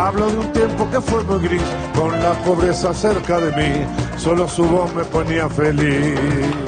Hablo de un tiempo que fue muy gris, con la pobreza cerca de mí, solo su voz me ponía feliz.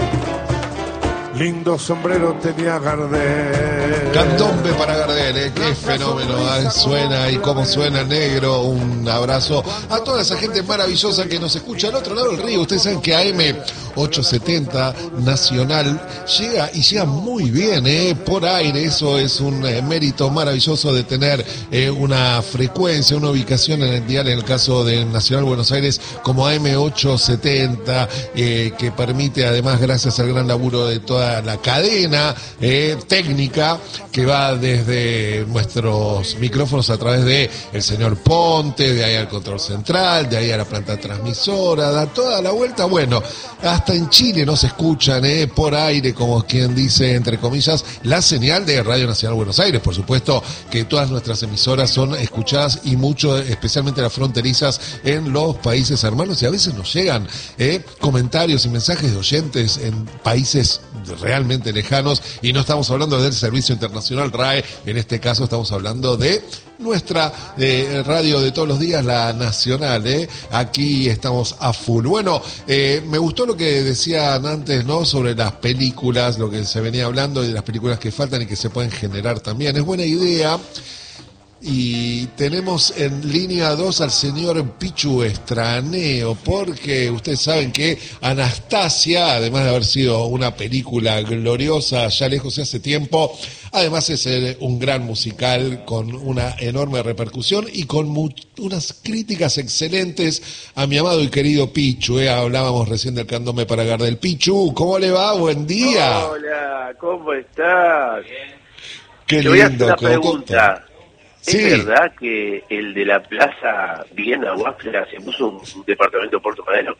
Lindo sombrero tenía Gardel. Candombe para Gardel, qué fenómeno, suena y cómo suena negro. Un abrazo a toda esa gente maravillosa que nos escucha al otro lado del río. Ustedes saben que AM 870 Nacional llega muy bien por aire. Eso es un mérito maravilloso de tener una frecuencia, una ubicación en el dial, en el caso de Nacional Buenos Aires, como AM 870, que permite, además, gracias al gran laburo de toda la cadena técnica que va desde nuestros micrófonos a través de el señor Ponte, de ahí al control central, de ahí a la planta transmisora, da toda la vuelta. Bueno, hasta en Chile nos escuchan por aire, como quien dice, entre comillas, la señal de Radio Nacional Buenos Aires. Por supuesto que todas nuestras emisoras son escuchadas y mucho, especialmente las fronterizas, en los países hermanos, y a veces nos llegan comentarios y mensajes de oyentes en países realmente lejanos, y no estamos hablando del Servicio Internacional RAE, en este caso estamos hablando de nuestra radio de todos los días, la Nacional. Aquí estamos a full. Bueno, me gustó lo que decían antes, ¿no?, sobre las películas, lo que se venía hablando de las películas que faltan y que se pueden generar también. Es buena idea. Y tenemos en línea 2 al señor Pichu Estraneo, porque ustedes saben que Anastasia, además de haber sido una película gloriosa ya lejos de hace tiempo, además es un gran musical con una enorme repercusión y con unas críticas excelentes a mi amado y querido Pichu. Hablábamos recién del Candombe para Gardel. Pichu, ¿cómo le va? Buen día. Hola, ¿cómo estás? Qué Te voy a hacer lindo. una pregunta. ¿Es Sí. verdad que el de la Plaza Viena Guastra se puso un departamento Puerto Madero?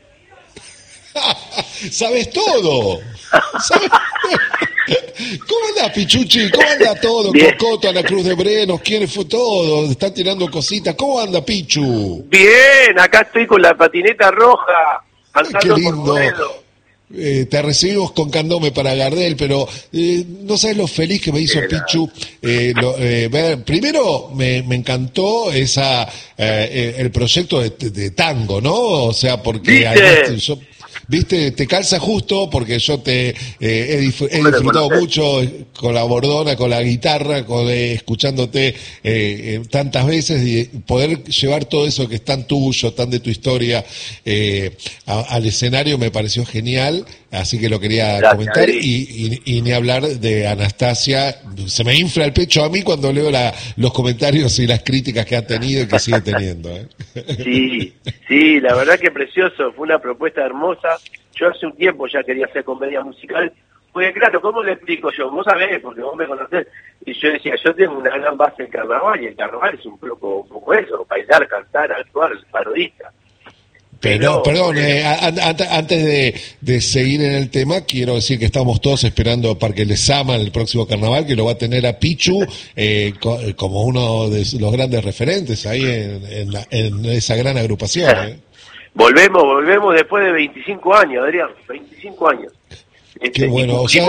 ¡Sabes todo! ¿Sabes? ¿Cómo anda, Pichuchi? ¿Cómo anda todo? Bien. Cocoto, Ana Cruz de Brenos, ¿quién fue todo? Están tirando cositas. ¿Cómo anda, Pichu? Bien, acá estoy con la patineta roja, Qué andando por lindo. Boedo. Te recibimos con Candombe para Gardel, pero no sabes lo feliz que me hizo Pichu. Primero me encantó el proyecto de tango, ¿no? O sea, porque ¿Viste? además viste, te calza justo porque yo he disfrutado mucho con la bordona, con la guitarra, escuchándote tantas veces, y poder llevar todo eso que es tan tuyo, tan de tu historia, al escenario me pareció genial, así que lo quería comentar. Y ni hablar de Anastasia, se me infla el pecho a mí cuando leo los comentarios y las críticas que ha tenido y que sigue teniendo. Sí, la verdad que precioso, fue una propuesta hermosa. Yo hace un tiempo ya quería hacer comedia musical, porque claro, ¿cómo le explico yo? Vos sabés, porque vos me conocés, y yo decía, yo tengo una gran base en carnaval, y el carnaval es un poco eso, bailar, cantar, actuar, parodista. Pero, perdón, antes de seguir en el tema, quiero decir que estamos todos esperando Parque Lezama en el próximo carnaval, que lo va a tener a Pichu como uno de los grandes referentes ahí en esa gran agrupación. Volvemos después de 25 años, Adrián, 25 años. Qué bueno, o sea,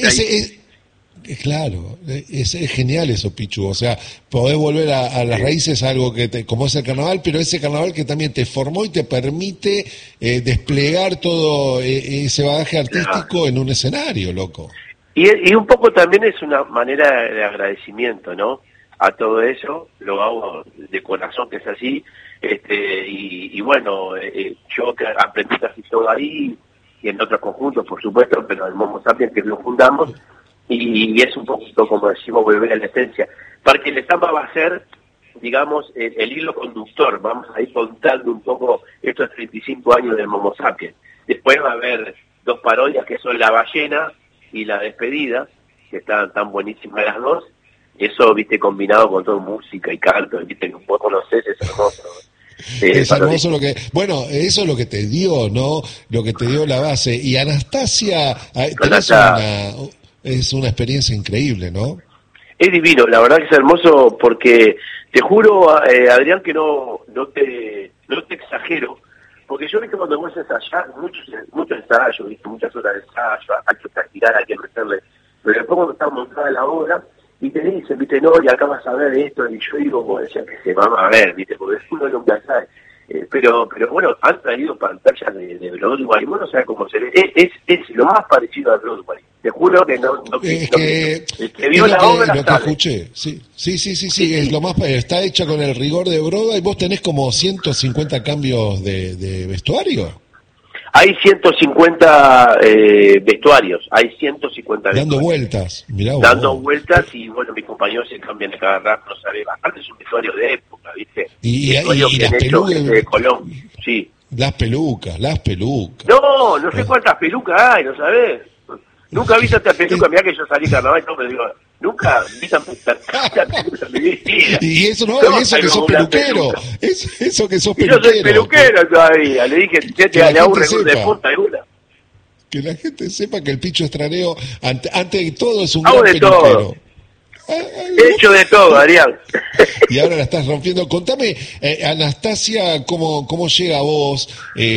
claro, es genial eso, Pichu, o sea, podés volver a las raíces, algo que como es el carnaval, pero ese carnaval que también te formó y te permite desplegar todo ese bagaje artístico en un escenario, loco. Y un poco también es una manera de agradecimiento, ¿no? A todo eso, lo hago de corazón, que es así, y bueno, yo que aprendí casi todo ahí, y en otros conjuntos, por supuesto, pero el Momo Sapiens que lo fundamos, y es un poquito, como decimos, volver a la esencia. Parque Lezama va a ser, digamos, el hilo conductor, vamos a ir contando un poco estos 35 años del Momo Sapiens. Después va a haber dos parodias que son La Ballena y La Despedida, que están tan buenísimas las dos. Eso, viste, combinado con todo música y canto, viste, que vos conocés, es hermoso. Es hermoso bueno, eso es lo que te dio, ¿no? Lo que te dio la base. Y Anastasia, es una experiencia increíble, ¿no? Es divino, la verdad que es hermoso, porque te juro, Adrián, que no te exagero, porque yo vi que cuando vos ensayás, muchos ensayos, viste, muchas horas de ensayo, hay que practicar, hay que meterle, pero después cuando está montada la obra, y te dicen, viste, no, y acá vas a ver esto, y yo digo, bueno, ya que se va a ver, viste, porque uno nunca sabe. Pero bueno, han traído pantallas de Broadway, bueno, o sea, como se ve, es lo más parecido a Broadway. Te juro que el que vio la obra lo que escuché, sí, es lo más, está hecha con el rigor de Broadway. ¿Vos tenés como 150 cambios de vestuario? Hay 150 vestuarios, hay 150 dando vestuarios. Vueltas, mirá vos. Dando vueltas, y bueno, mis compañeros se cambian de cada rato, no sabe, aparte es un vestuario de época, ¿viste? Y las pelucas de Colón, sí. Las pelucas. No sé cuántas pelucas hay, ¿no sabés? Nunca vi tanta peluca, mirá que yo salí carnaval y todo, pero digo, nunca vi tanta peluca en mi vida. Y eso no, y eso que sos peluquero. Eso que sos y peluquero. yo soy peluquero todavía, le dije, le hago un recurso de punta alguna. Que la gente sepa que el Picho Estraneo, ante de todo, es un hago gran de peluquero. Todo. He hecho de todo, Adrián. Y ahora la estás rompiendo. Contame, Anastasia, cómo llega a vos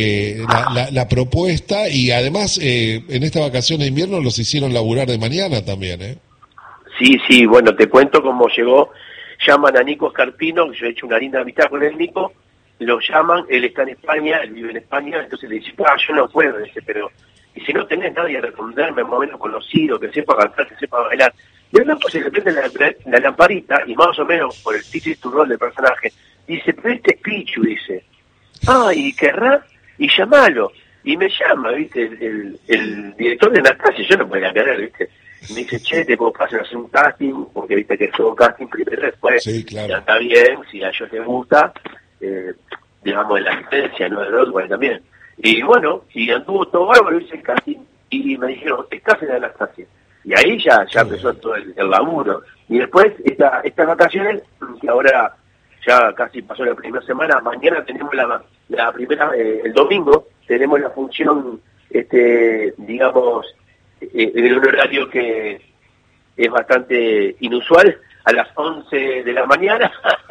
la propuesta, y además en esta vacación de invierno los hicieron laburar de mañana también, ¿eh? Sí, bueno, te cuento cómo llegó. Llaman a Nico Scarpino, yo he hecho una linda amistad con el Nico, lo llaman, él está en España, él vive en España, entonces le dice, yo no puedo, dice, pero, y si no tenés nadie a responderme, más o menos conocido, que sepa cantar, que sepa bailar. Y el loco se le prende la lamparita, y más o menos por el ticket to roll del personaje, dice, pero este es Pichu, dice, y querrá, y llamalo. Y me llama, viste, el director de Anastasia, yo no podía querer, viste. Me dice, che, te puedo pasar a hacer un casting, porque viste que es todo casting primero, después, sí, claro. Ya está bien, si a ellos les gusta, digamos, de la licencia, no de Broadway también. Y bueno, y anduvo todo bárbaro, hice el casting, y me dijeron, estás en Anastasia. Y ahí ya empezó todo el laburo. Y después, estas vacaciones, que ahora ya casi pasó la primera semana, mañana tenemos la primera, el domingo, tenemos la función, digamos, en un horario que es bastante inusual, a las 11 de la mañana.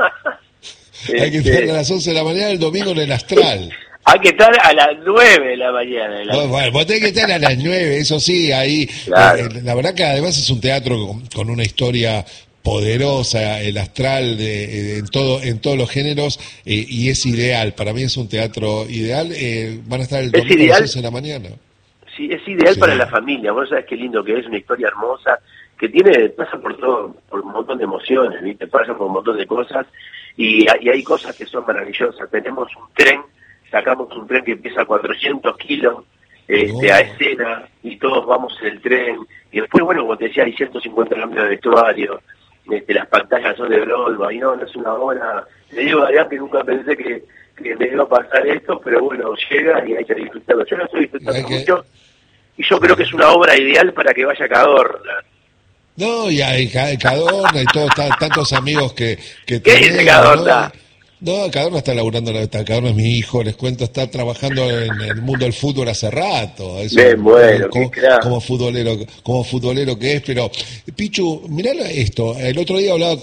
Hay que estar a las 11 de la mañana el domingo en el Astral. Hay que estar a las 9 de la mañana. Bueno, vos tenés que estar a las 9, eso sí, ahí. Claro. La verdad que además es un teatro con una historia poderosa, el Astral en todos los géneros, y es ideal. Para mí es un teatro ideal. Van a estar el domingo a las 11 de la mañana. Sí, es ideal para la familia. Vos sabés qué lindo que es, una historia hermosa, que pasa por un montón de emociones, ¿viste? Pasa por un montón de cosas, y hay cosas que son maravillosas. Tenemos un tren, sacamos un tren que pesa 400 kilos, a escena, y todos vamos en el tren, y después, bueno, como te decía, hay 150 cambios de vestuario, las pantallas son de Broadway, no es una hora. Le digo a Adrián que nunca pensé que me iba a pasar esto, pero bueno, llega y hay que disfrutarlo. Yo lo estoy disfrutando mucho, y yo creo que es una obra ideal para que vaya Cadorna. No, y hay Cadorna y todos tantos amigos que ¿Qué dice Cadorna? No, Cadorna está laburando, Cadorna es mi hijo, les cuento, está trabajando en el mundo del fútbol hace rato. Bien, bueno, como futbolero que es, pero Pichu, mirá esto, el otro día hablaba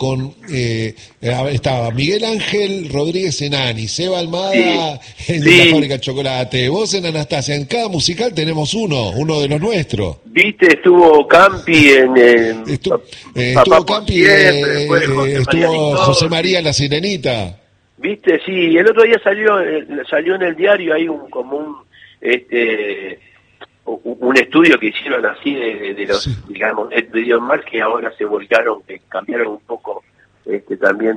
estaba Miguel Ángel Rodríguez en Ani, Seba Almada en La Fábrica de Chocolate, vos en Anastasia, en cada musical tenemos uno de los nuestros. Viste, estuvo Campi estuvo Campi, estuvo José María en La Sirenita. Viste, sí, el otro día salió en el diario ahí un estudio que hicieron así de los, digamos, de más que ahora se volcaron, que cambiaron un poco también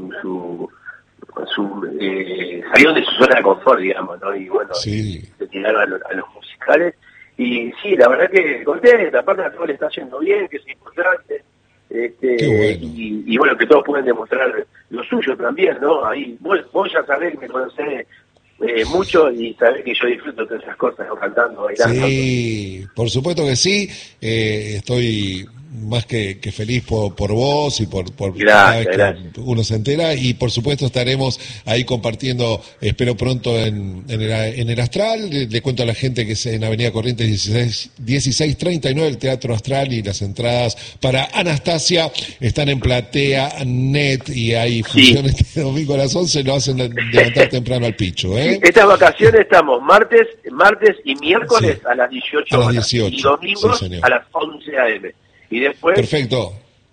salieron de su zona de confort, digamos, ¿no? Y bueno, se tiraron a los musicales, y sí, la verdad que contenta, aparte a todos le está yendo bien, que es importante. Qué bueno. Y bueno, que todos pueden demostrar lo suyo también, ¿no? Ahí vos ya sabés que me conocés mucho, y sabés que yo disfruto de esas cosas, ¿no? Cantando, bailando. Sí, por supuesto que sí. Estoy más que feliz por vos y por cada vez que uno se entera, y por supuesto estaremos ahí compartiendo, espero pronto en el Astral. Le cuento a la gente que es en Avenida Corrientes 1639 el Teatro Astral, y las entradas para Anastasia están en Platea Net, y hay funciones este domingo a las 11, lo hacen levantar temprano al Picho, Estas vacaciones estamos martes y miércoles a las 18 horas, y domingos a las 11 a.m. Y después, perfecto,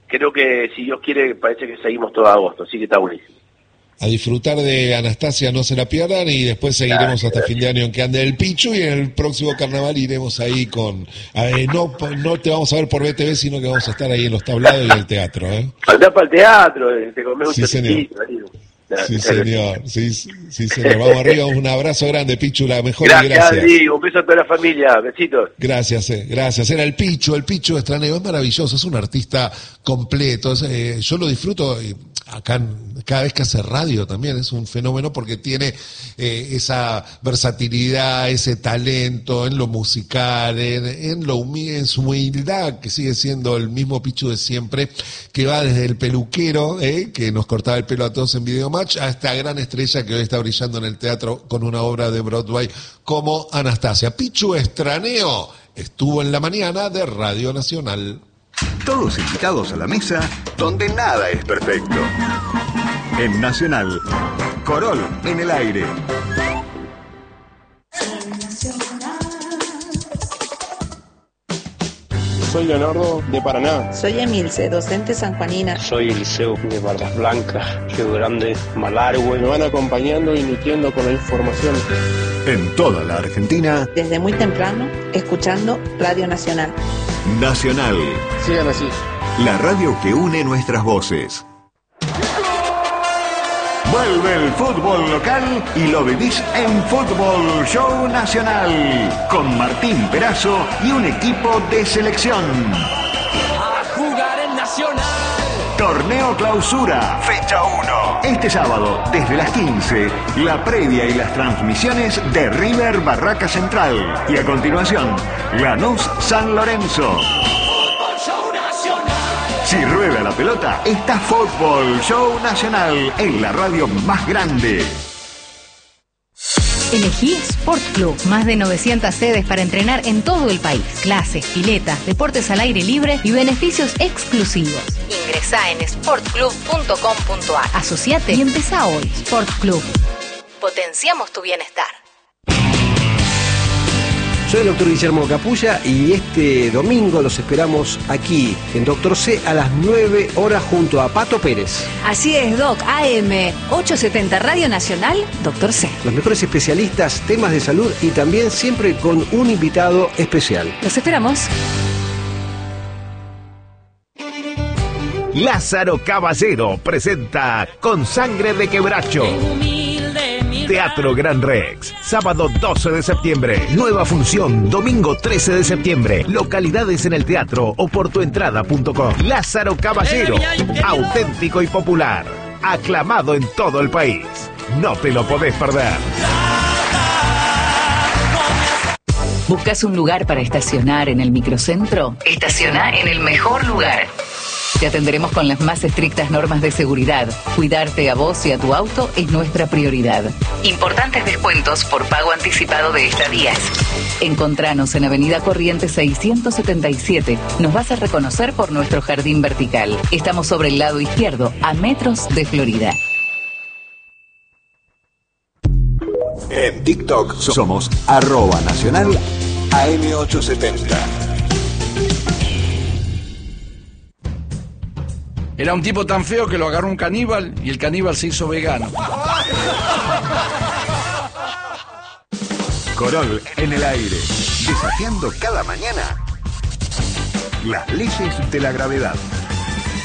creo que si Dios quiere, parece que seguimos todo agosto, así que está buenísimo. A disfrutar de Anastasia, no se la pierdan, y después seguiremos hasta fin de año en que ande el Pichu, y en el próximo carnaval iremos ahí con... no te vamos a ver por BTV, sino que vamos a estar ahí en los tablados y en el teatro. Andá para el teatro, te comés un Sí, señor. Sí, señor. Sí, señor. Vamos arriba, un abrazo grande, Pichu, la mejor. Gracias. Un beso a toda la familia, besitos. Gracias. Era el Pichu Estraneo, es maravilloso, es un artista completo, yo lo disfruto acá cada vez que hace radio también, es un fenómeno porque tiene esa versatilidad, ese talento en lo musical, en su humildad, que sigue siendo el mismo Pichu de siempre, que va desde el peluquero, que nos cortaba el pelo a todos en Videomatch, a esta gran estrella que hoy está brillando en el teatro con una obra de Broadway como Anastasia. Pichu Estraneo estuvo en la mañana de Radio Nacional. Todos invitados a la mesa donde nada es perfecto. En Nacional, Corol en el aire. Soy Leonardo de Paraná. Soy Emilce, docente sanjuanina. Soy Eliseo de Barras Blancas, Río Grande, Malargüe. Me van acompañando y nutriendo con la información. En toda la Argentina. Desde muy temprano, escuchando Radio Nacional. Nacional. Sigan así. La radio que une nuestras voces. Vuelve el fútbol local y lo vivís en Fútbol Show Nacional, con Martín Perazo y un equipo de selección. A jugar en Nacional. Torneo Clausura, fecha 1. Este sábado, desde las 15, la previa y las transmisiones de River Barraca Central. Y a continuación, Lanús San Lorenzo. Si rueda la pelota, está Fútbol Show Nacional en la radio más grande. Elegí Sport Club. Más de 900 sedes para entrenar en todo el país. Clases, piletas, deportes al aire libre y beneficios exclusivos. Ingresá en sportclub.com.ar. Asociate y empezá hoy. Sport Club. Potenciamos tu bienestar. Soy el doctor Guillermo Capulla y este domingo los esperamos aquí en Doctor C a las 9 horas junto a Pato Pérez. Así es, Doc. AM 870 Radio Nacional, Doctor C. Los mejores especialistas, temas de salud y también siempre con un invitado especial. Los esperamos. Lázaro Caballero presenta Con Sangre de Quebracho. Teatro Gran Rex, sábado 12 de septiembre. Nueva función, domingo 13 de septiembre. Localidades en el teatro o por tuentrada.com. Lázaro Caballero, auténtico y popular. Aclamado en todo el país. No te lo podés perder. ¿Buscas un lugar para estacionar en el microcentro? Estaciona en el mejor lugar. Te atenderemos con las más estrictas normas de seguridad. Cuidarte a vos y a tu auto es nuestra prioridad. Importantes descuentos por pago anticipado de estadías. Encontranos en Avenida Corrientes 677. Nos vas a reconocer por nuestro jardín vertical. Estamos sobre el lado izquierdo, a metros de Florida. En TikTok somos @nacional AM870. Era un tipo tan feo que lo agarró un caníbal y el caníbal se hizo vegano. Corol en el aire, desafiando cada mañana las leyes de la gravedad.